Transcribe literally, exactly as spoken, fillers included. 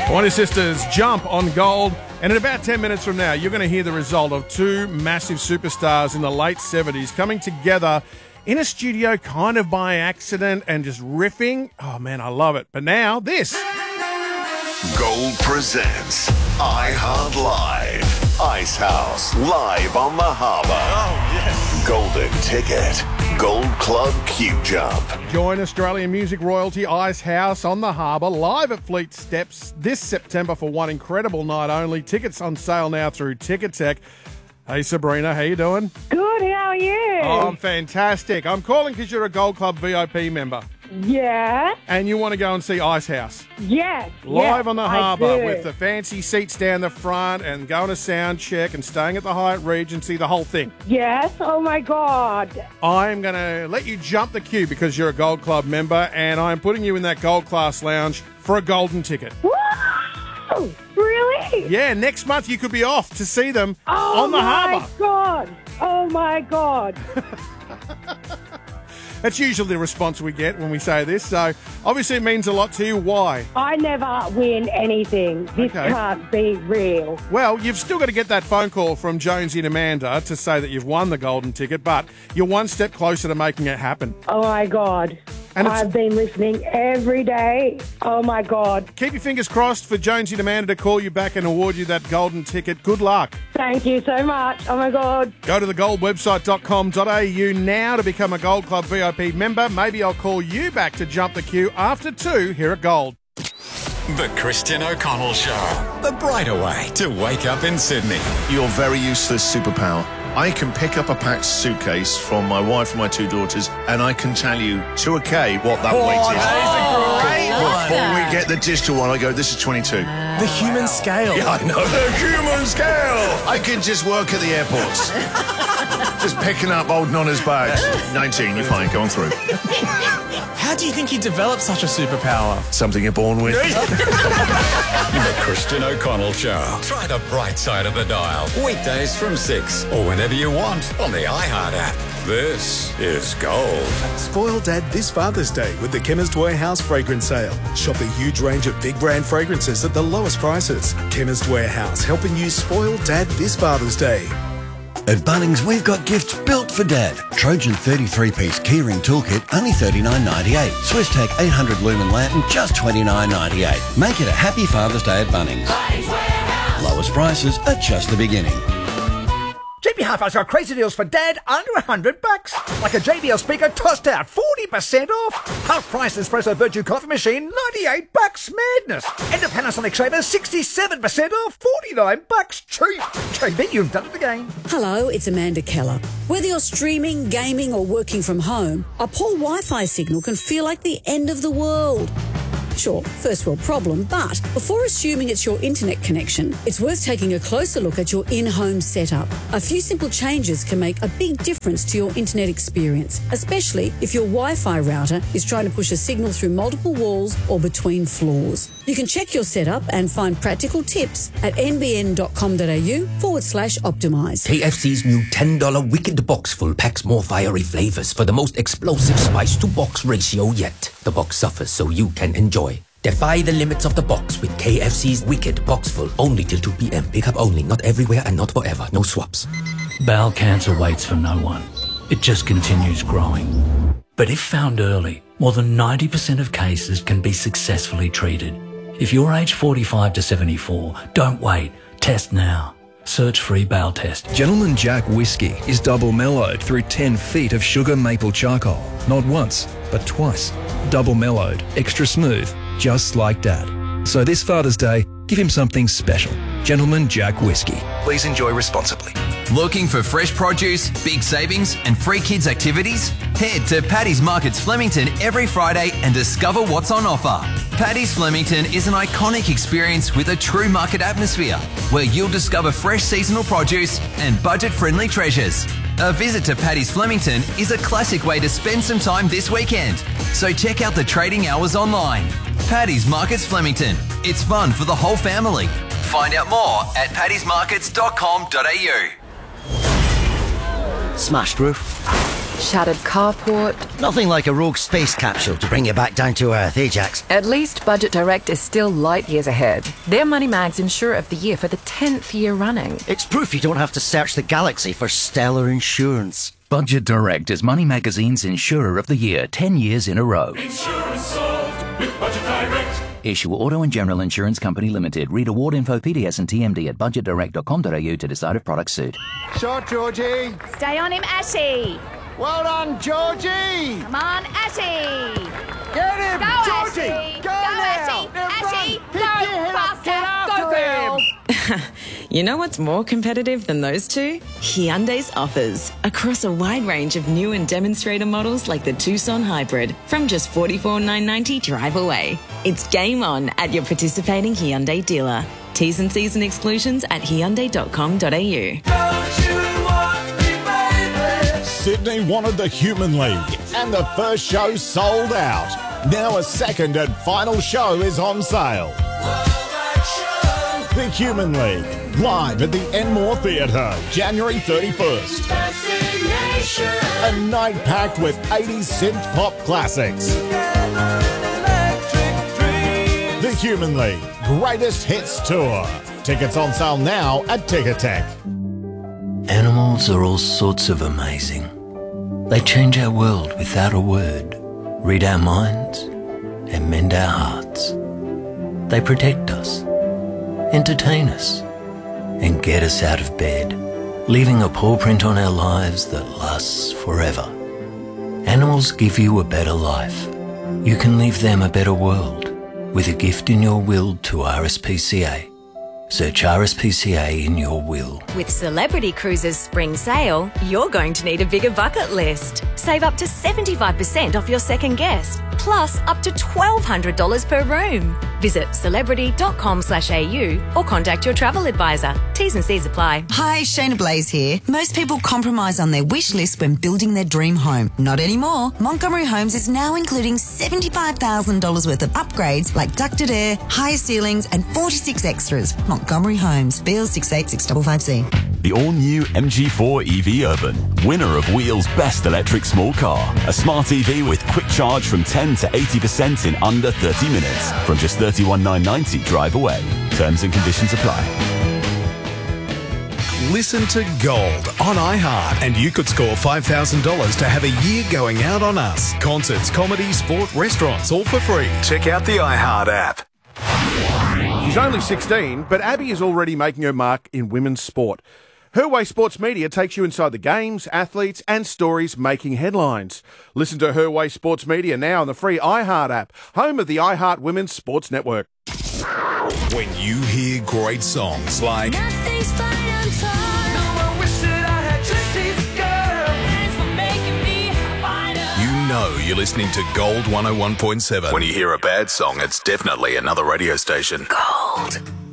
Warner Sisters jump on Gold. And in about ten minutes from now, you're going to hear the result of two massive superstars in the late seventies coming together in a studio kind of by accident and just riffing. Oh, man, I love it. But now, this. Gold presents iHeart Live. Ice House, live on the harbour. Oh, yes. Golden Ticket. Gold Club Q Jump. Join Australian music royalty Ice House on the harbour, live at Fleet Steps this September for one incredible night only. Tickets on sale now through Ticketek. Hey, Sabrina, how you doing? Good, how are you? Oh, I'm fantastic. I'm calling because you're a Gold Club V I P member. Yeah. And you want to go and see Ice House. Yes. Live yes, on the I harbour do. with the fancy seats down the front and going to sound check and staying at the Hyatt Regency, the whole thing. Yes. Oh, my God. I'm going to let you jump the queue because you're a Gold Club member, and I'm putting you in that Gold Class lounge for a golden ticket. Woo! Really? Yeah, next month you could be off to see them oh on the harbour. Oh, my God. Oh, my God. That's usually the response we get when we say this, so obviously it means a lot to you. Why? I never win anything. This Okay. can't be real. Well, you've still got to get that phone call from Jonesy and Amanda to say that you've won the golden ticket, but you're one step closer to making it happen. Oh, my God. And it's- I've been listening every day. Oh, my God. Keep your fingers crossed for Jonesy and Amanda to call you back and award you that golden ticket. Good luck. Thank you so much. Oh, my God. Go to the gold website dot com dot a u now to become a Gold Club V I P member. Maybe I'll call you back to jump the queue after two here at Gold. The Christian O'Connell Show. The brighter way to wake up in Sydney. Your very useless superpower. I can pick up a packed suitcase from my wife and my two daughters, and I can tell you to a K what that weight is. Before we get the digital one, I go, this is twenty-two. The human scale. Yeah, I know. The human scale. I can just work at the airports. Just picking up old Nonna's bags. nineteen, you're fine. Go on through. How do you think you developed such a superpower? Something you're born with. The Christian O'Connell Show. Try the bright side of the dial. Weekdays from six or whenever you want on the iHeart app. This is Gold. Spoil Dad this Father's Day with the Chemist Warehouse fragrance sale. Shop a huge range of big brand fragrances at the lowest prices. Chemist Warehouse, helping you spoil Dad this Father's Day. At Bunnings, we've got gifts built for Dad. Trojan thirty-three piece keyring toolkit, only thirty-nine ninety-eight. Swisstech eight hundred lumen lantern, just twenty-nine ninety-eight. Make it a happy Father's Day at Bunnings. Lowest prices are just the beginning. J B Hi-Fi's got crazy deals for Dad under a hundred bucks. Like a J B L speaker tossed out, forty percent off. Half price espresso virtue coffee machine, ninety-eight bucks. Madness. And a Panasonic shaver, sixty-seven percent off, forty-nine bucks cheap. J B, you've done it again. Hello, it's Amanda Keller. Whether you're streaming, gaming or working from home, a poor Wi-Fi signal can feel like the end of the world. Sure, first world problem, but before assuming it's your internet connection, it's worth taking a closer look at your in-home setup. A few simple changes can make a big difference to your internet experience, especially if your Wi-Fi router is trying to push a signal through multiple walls or between floors. You can check your setup and find practical tips at nbn.com.au forward slash optimise. K F C's new ten dollar Wicked Box full packs more fiery flavours for the most explosive spice-to-box ratio yet. The box suffers so you can enjoy. Defy the limits of the box with K F C's Wicked Box full. Only till two p.m. Pick up only, not everywhere and not forever. No swaps. Bowel cancer waits for no one. It just continues growing. But if found early, more than ninety percent of cases can be successfully treated. If you're aged forty-five to seventy-four, don't wait. Test now. Search free bowel test. Gentleman Jack Whiskey is double mellowed through ten feet of sugar maple charcoal. Not once, but twice. Double mellowed, extra smooth, just like Dad. So this Father's Day, give him something special. Gentleman Jack Whiskey. Please enjoy responsibly. Looking for fresh produce, big savings and free kids activities? Head to Paddy's Markets Flemington every Friday and discover what's on offer. Paddy's Flemington is an iconic experience with a true market atmosphere where you'll discover fresh seasonal produce and budget-friendly treasures. A visit to Paddy's Flemington is a classic way to spend some time this weekend, so check out the trading hours online. Paddy's Markets Flemington. It's fun for the whole family. Find out more at paddys markets dot com dot a u. Smashed roof. Shattered carport. Nothing like a rogue space capsule to bring you back down to earth, Ajax. At least Budget Direct is still light years ahead. They're Money Mag's Insurer of the Year for the tenth year running. It's proof you don't have to search the galaxy for stellar insurance. Budget Direct is Money Magazine's Insurer of the Year, ten years in a row. Insurance solved with Budget Direct. Issue Auto and General Insurance Company Limited. Read award info, P D S and T M D at budget direct dot com dot a u to decide if products suit. Shot, Georgie. Stay on him, Ashy. Well done, Georgie. Come on, Ashy. Get him, Go, Georgie. Ashy. Go, Go, now. Ashy. Now Ashy. Go faster. Go, girl. You know what's more competitive than those two? Hyundai's offers. Across a wide range of new and demonstrator models like the Tucson Hybrid from just forty-four thousand nine hundred ninety dollars drive away. It's game on at your participating Hyundai dealer. T's and C's and exclusions at hyundai dot com dot a u. Sydney wanted the Human League, and the first show sold out. Now a second and final show is on sale. The Human League, live at the Enmore Theatre, January thirty-first. A night packed with eighties synth pop classics. The Human League, Greatest Hits Tour. Tickets on sale now at Ticketek. Animals are all sorts of amazing. They change our world without a word, read our minds, and mend our hearts. They protect us, entertain us, and get us out of bed, leaving a paw print on our lives that lasts forever. Animals give you a better life. You can leave them a better world with a gift in your will to R S P C A. Search R S P C A in your will. With Celebrity Cruises Spring Sale, you're going to need a bigger bucket list. Save up to seventy-five percent off your second guest, plus up to twelve hundred dollars per room. Visit celebrity dot com slash a u or contact your travel advisor. T's and C's apply. Hi, Shayna Blaze here. Most people compromise on their wish list when building their dream home. Not anymore. Montgomery Homes is now including seventy-five thousand dollars worth of upgrades like ducted air, higher ceilings and forty-six extras. Montgomery Homes, B L six eight six five five C. The all-new M G four E V Urban, winner of Wheel's Best Electric Small Car. A smart E V with quick charge from ten to eighty percent in under thirty minutes. From just thirty-one thousand nine hundred ninety dollars drive away. Terms and conditions apply. Listen to Gold on iHeart and you could score five thousand dollars to have a year going out on us. Concerts, comedy, sport, restaurants, all for free. Check out the iHeart app. She's only sixteen, but Abby is already making her mark in women's sport. Her Way Sports Media takes you inside the games, athletes and stories making headlines. Listen to Her Way Sports Media now on the free iHeart app, home of the iHeart Women's Sports Network. When you hear great songs like you know you're listening to Gold one oh one point seven. When you hear a bad song, it's definitely another radio station. Gold.